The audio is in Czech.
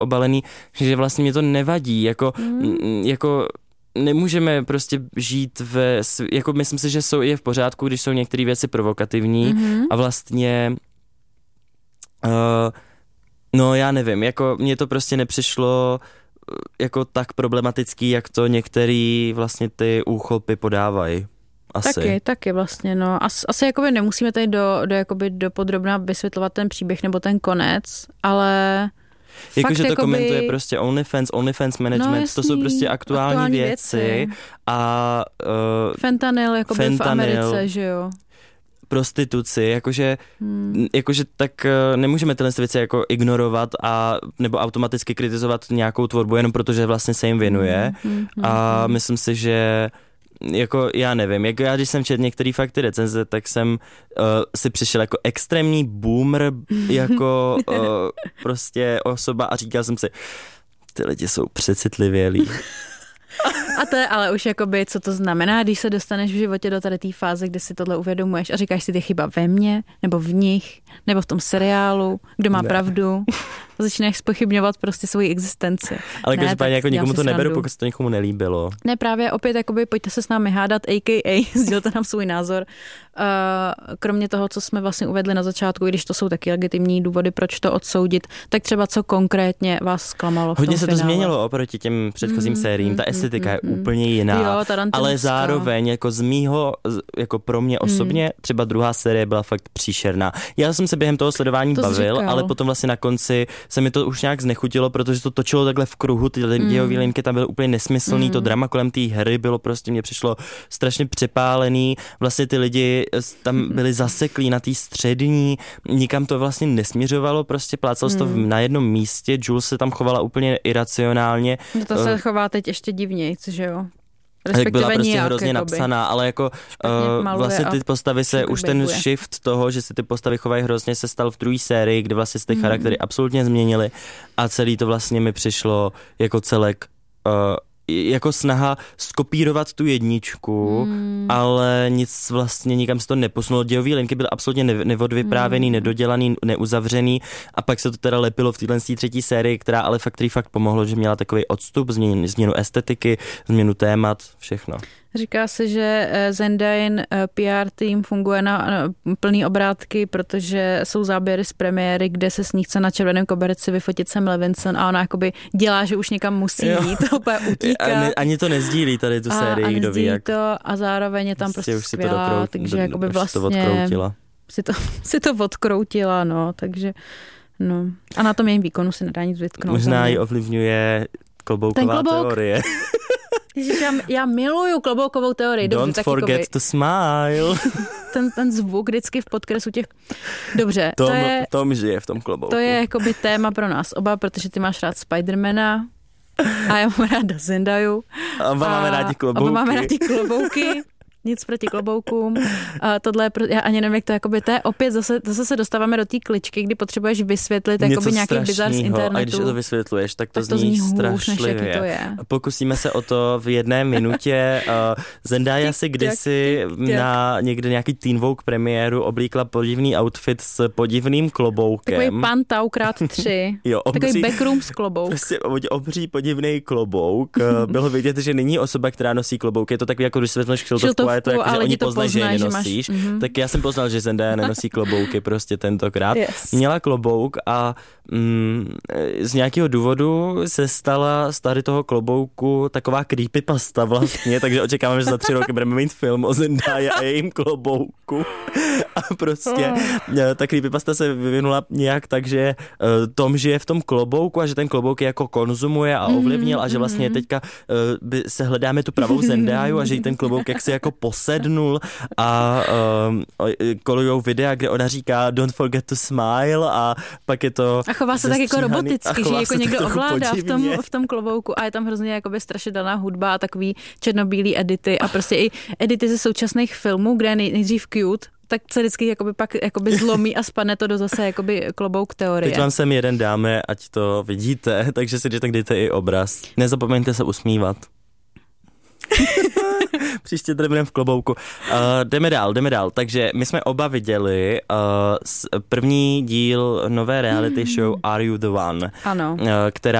obalený, že vlastně mě to nevadí, jako nemůžeme prostě žít jako myslím si, že je v pořádku, když jsou některé věci provokativní a vlastně no já nevím, jako mně to prostě nepřišlo jako tak problematický, jak to některý vlastně ty úchopy podávají. Asi. Taky vlastně, no. Asi jakoby nemusíme tady do podrobna vysvětlovat ten příběh nebo ten konec, ale jakože to komentuje prostě OnlyFans management, no, to jsou prostě aktuální věci. A fentanyl jakoby v Americe, že jo. Prostituci, jakože tak nemůžeme tyhle věci jako ignorovat nebo automaticky kritizovat nějakou tvorbu jenom protože vlastně se jim věnuje. A myslím si, že jako já nevím, jako já když jsem četl některé fakt ty recenze, tak jsem si přišel jako extrémní boomer, jako prostě osoba a říkal jsem si, ty lidi jsou přecitlivělí. A to je ale už jakoby, co to znamená, když se dostaneš v životě do tady té fáze, kde si tohle uvědomuješ a říkáš si, ty chyba ve mně, nebo v nich, nebo v tom seriálu, kdo má pravdu. Začínáš zpochybňovat prostě svoji existenci. Ale každopádně jako nikomu to neberu, pokud se to někomu nelíbilo. Ne, právě opět jakoby pojďte se s námi hádat, a.k.a. sdělte nám svůj názor. Kromě toho, co jsme vlastně uvedli na začátku, i když to jsou taky legitimní důvody, proč to odsoudit, tak třeba co konkrétně vás zklamalo v tom Hodně se to finále. změnilo oproti těm předchozím sériím, ta estetika je úplně jiná, jo, ale zároveň jako z mýho, jako pro mě osobně, třeba druhá série byla fakt příšerná. Já jsem se během toho sledování bavil, ale potom vlastně na konci se mi to už nějak znechutilo, protože to točilo takhle v kruhu, ty dějové linky tam byly úplně nesmyslný, to drama kolem té hry bylo prostě, mně přišlo strašně přepálený, vlastně ty lidi tam byli zaseklí na té střední, nikam to vlastně nesměřovalo, prostě plácalo se to na jednom místě, Jules se tam chovala úplně iracionálně. No to se chová teď ještě divnějc, že jo? Tak byla prostě hrozně napsaná, ale jako vlastně ty postavy se, už ten shift toho, že se ty postavy chovají hrozně, se stal v druhé sérii, kde vlastně se ty charaktery absolutně změnily a celý to vlastně mi přišlo jako celek jako snaha skopírovat tu jedničku, ale nic vlastně nikam se to neposunulo. Dějové linky byly absolutně neodvyprávěný, nedodělaný, neuzavřený a pak se to teda lepilo v téhle třetí sérii, která ale fakt pomohlo, že měla takový odstup, změnu estetiky, změnu témat, všechno. Říká se, že Zendayin PR tým funguje na plný obrátky, protože jsou záběry z premiéry, kde se s ní chce na červeném koberci vyfotit Sam Levinson a ona jakoby dělá, že už někam musí jít, to úplně utíká. Ani to nezdílí tady tu sérii, kdo ví jak. To a zároveň je tam prostě skvělá, takže jakoby vlastně si to odkroutila, no, takže no. A na tom jejím výkonu si nedá nic vytknout. Možná ji ovlivňuje klobouková teorie. Ježiš, já miluju kloboukovou teorii. Don't dobře, forget to smile. ten zvuk vždycky v podkresu těch... Dobře, Tom žije v tom klobouku. To je jakoby téma pro nás oba, protože ty máš rád Spidermana a já mám ráda Zendayu. A máme rádi klobouky. A máme rádi klobouky. Nic proti kloboukům. Tohle je já ani nevím, jak to jakoby, to je opět zase se dostáváme do té kličky, kdy potřebuješ vysvětlit jakoby nějaký bizar z internetu. A když to vysvětluješ, tak to zní strašlivě. Pokusíme se o to v 1 minutě. Zendaya si kdysi na někde nějaký Teen Vogue premiéru oblíkla podivný outfit s podivným kloboukem. Takový pantau krát 3. Jo, takový backrooms klobouk. Prostě obří podivný klobouk. Bylo vidět, že není osoba, která nosí klobouk. Je to takový, jako když světlneš kšiltovku, je to jako, že oni poznají, že je nenosíš. Tak já jsem poznal, že Zendaya nenosí klobouky prostě tentokrát. Yes. Měla klobouk a z nějakého důvodu se stala z tady toho klobouku taková creepypasta vlastně, takže očekávám, že za 3 roky budeme mít film o Zendaya a jejím klobouku. A prostě ta creepypasta se vyvinula nějak tak, že Tom žije v tom klobouku a že ten klobouk je jako konzumuje a ovlivnil a že vlastně teďka se hledáme tu pravou Zendayu a že jí ten klobouk jaksi jako posednul a kolujou videa, kde ona říká don't forget to smile a pak je to a chová se tak jako roboticky, že jako někdo ovládá v tom klobouku a je tam hrozně jakoby strašidelná hudba a takový černobílý edity a prostě i edity ze současných filmů, kde je nejdřív cute, tak se vždycky jakoby zlomí a spadne to do zase jakoby klobouk teorie. Teď vám sem jeden dáme, ať to vidíte, takže si tak dejte i obraz. Nezapomeňte se usmívat. Příště tady budeme v klobouku. Jdeme dál. Takže my jsme oba viděli první díl nové reality show Are You the One? Ano. Která